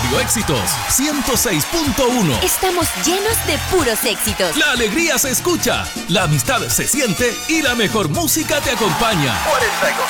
Radio Éxitos 106.1. Estamos llenos de puros éxitos. La alegría se escucha, la amistad se siente y la mejor música te acompaña. 42